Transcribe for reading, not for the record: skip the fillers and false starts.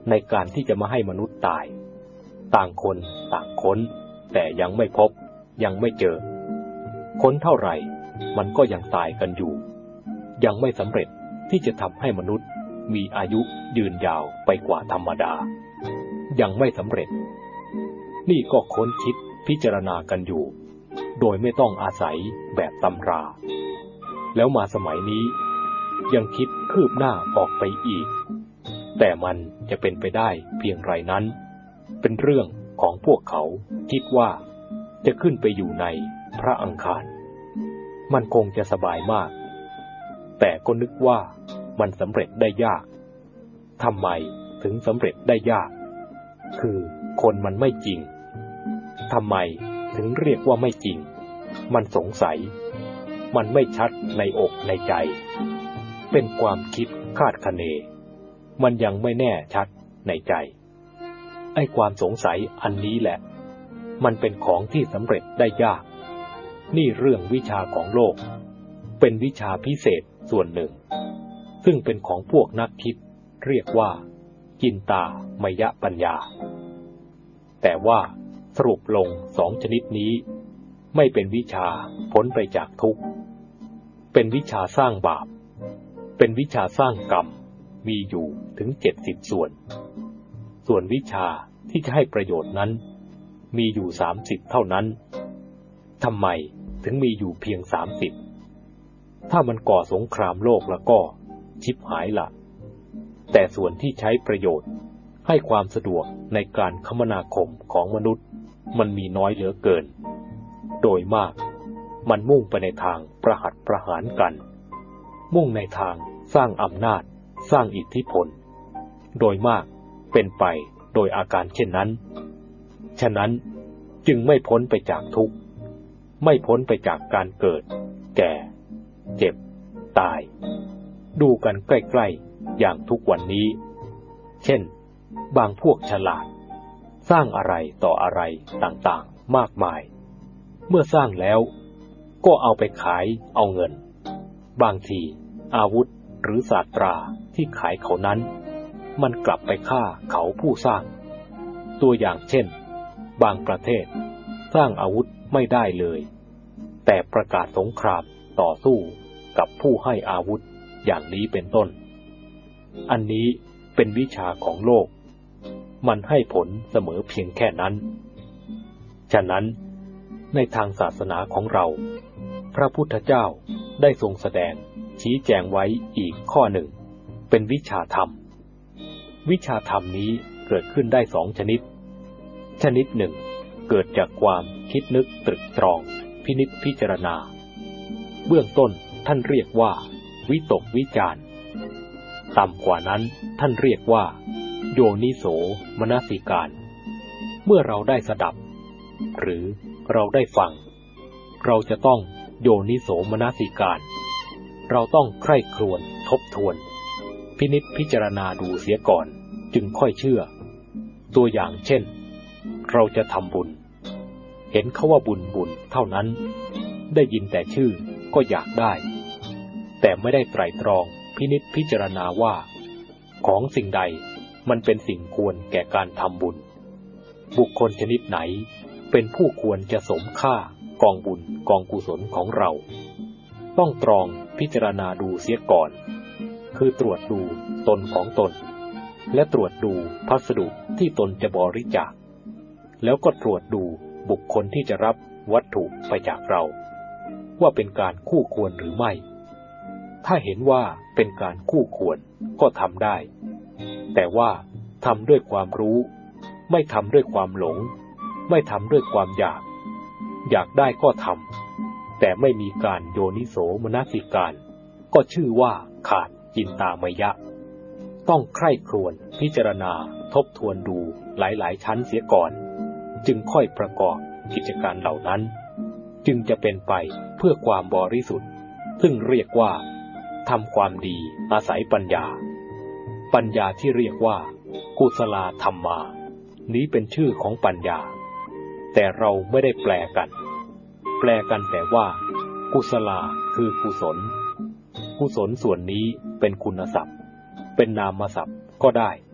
ในการที่จะมาให้มนุษย์ตายต่างคนต่างค้นแต่ยังไม่พบยังไม่เจอค้นเท่าไหร่มันก็ยังตายกันอยู่ยังไม่สำเร็จที่จะทำให้มนุษย์มีอายุยืนยาวไปกว่าธรรมดายังไม่สำเร็จนี่ก็ค้นคิดพิจารณากันอยู่โดยไม่ต้องอาศัยแบบตำราแล้วมาสมัยนี้ยังคิดคืบหน้าออกไปอีกแต่มันจะเป็นไปได้เพียงไรนั้นเป็นเรื่องของพวกเขาคิดว่าจะขึ้นไปอยู่ในพระอังคารมันคงจะสบายมากแต่ก็นึกว่ามันสำเร็จได้ยากทำไมถึงสำเร็จได้ยากคือคนมันไม่จริงทำไมถึงเรียกว่าไม่จริงมันสงสัยมันไม่ชัดในอกในใจเป็นความคิดคาดคะเนมันยังไม่แน่ชัดในใจไอ้ความสงสัยอันนี้แหละมันเป็นของที่สำเร็จได้ยากนี่เรื่องวิชาของโลกเป็นวิชาพิเศษส่วนหนึ่งซึ่งเป็นของพวกนักคิดเรียกว่าจินตามยปัญญาแต่ว่าสรุปลงสองชนิดนี้ไม่เป็นวิชาพ้นไปจากทุกข์เป็นวิชาสร้างบาปเป็นวิชาสร้างกรรมมีอยู่ถึง70ส่วนวิชาที่จะให้ประโยชน์นั้นมีอยู่30เท่านั้นทำไมถึงมีอยู่เพียง30ถ้ามันก่อสงครามโลกแล้วก็ชิบหายละแต่ส่วนที่ใช้ประโยชน์ให้ความสะดวกในการคมนาคมของมนุษย์มันมีน้อยเหลือเกินโดยมากมันมุ่งไปในทางประหัตประหารกันมุ่งในทางสร้างอำนาจสร้างอิทธิพลโดยมากเป็นไปโดยอาการเช่นนั้นฉะนั้นจึงไม่พ้นไปจากทุกข์ไม่พ้นไปจากการเกิดแก่เจ็บตายดูกันใกล้ๆอย่างทุกวันนี้เช่นบางพวกฉลาดสร้างอะไรต่ออะไรต่างๆมากมายเมื่อสร้างแล้วก็เอาไปขายเอาเงินบางทีอาวุธหรือศาสตราที่ขายเขานั้นมันกลับไปฆ่าเขาผู้สร้างตัวอย่างเช่นบางประเทศสร้างอาวุธไม่ได้เลยแต่ประกาศสงครามต่อสู้กับผู้ให้อาวุธอย่างนี้เป็นต้นอันนี้เป็นวิชาของโลกมันให้ผลเสมอเพียงแค่นั้นฉะนั้นในทางศาสนาของเราพระพุทธเจ้าได้ทรงแสดงชี้แจงไว้อีกข้อหนึ่งเป็นวิชาธรรมวิชาธรรมนี้เกิดขึ้นได้2ชนิดชนิดหนึ่งเกิดจากความคิดนึกตรึกตรองพินิจพิจารณาเบื้องต้นท่านเรียกว่าวิตกวิจารณ์ต่ำกว่านั้นท่านเรียกว่าโยนิโสมนสิการเมื่อเราได้สดับหรือเราได้ฟังเราจะต้องโยนิโสมนสิการเราต้องใคร่ครวญทบทวนพินิจพิจารณาดูเสียก่อนจึงค่อยเชื่อตัวอย่างเช่นเราจะทำบุญเห็นเขาว่าบุญเท่านั้นได้ยินแต่ชื่อก็อยากได้แต่ไม่ได้ไตร่ตรองพินิจพิจารณาว่าของสิ่งใดมันเป็นสิ่งควรแก่การทำบุญบุคคลชนิดไหนเป็นผู้ควรจะสมค่ากองบุญกองกุศลของเราต้องตรองพิจารณาดูเสียก่อนคือตรวจดูตนของตนและตรวจดูพัสดุที่ตนจะบริจาคแล้วก็ตรวจดูบุคคลที่จะรับวัตถุไปจากเราว่าเป็นการคู่ควรหรือไม่ถ้าเห็นว่าเป็นการคู่ควรก็ทำได้แต่ว่าทำด้วยความรู้ไม่ทำด้วยความหลงไม่ทำด้วยความอยากได้ก็ทำแต่ไม่มีการโยนิโสมนสิการก็ชื่อว่าขาดจินตามยะต้องใคร่ครวญพิจารณาทบทวนดูหลายๆชั้นเสียก่อนจึงค่อยประกอบกิจการเหล่านั้นจึงจะเป็นไปเพื่อความบริสุทธิ์ซึ่งเรียกว่าทำความดีอาศัยปัญญาที่เรียกว่ากุศลธรรมานี้เป็นชื่อของปัญญาแต่เราไม่ได้แปลกันแต่ว่ากุศลคือกุศลส่วนนี้เป็นคุณศัพท์เป็นนามศัพท์ก็ได้